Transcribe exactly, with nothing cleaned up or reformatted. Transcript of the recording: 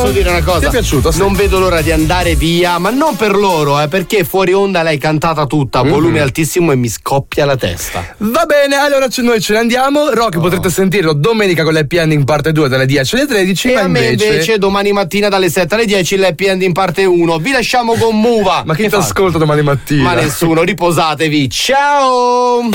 posso dire una cosa? Ti è piaciuto? Sì. Non vedo l'ora di andare via, ma non per loro, eh, perché fuori onda l'hai cantata tutta a mm-hmm. volume altissimo e mi scoppia la testa. Va bene, allora ce- noi ce ne andiamo. Rocky oh. potrete sentirlo domenica con l'happy ending parte due dalle dieci alle tredici. E ma a me invece... invece domani mattina dalle sette alle dieci l'happy ending parte uno. Vi lasciamo con Muva. Ma chi ti ascolta domani mattina? Ma nessuno, riposatevi. Ciao!